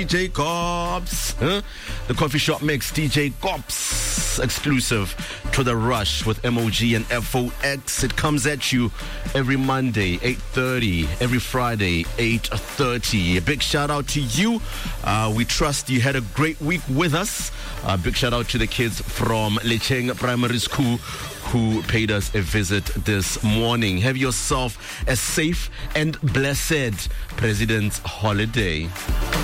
DJ Cops, the coffee shop mix, DJ Cops, exclusive to The Rush with MOG and FOX. It comes at you every Monday, 8:30, every Friday, 8:30. A big shout out to you. We trust you had a great week with us. Big shout out to the kids from Lecheng Primary School who paid us a visit this morning. Have yourself a safe and blessed President's holiday.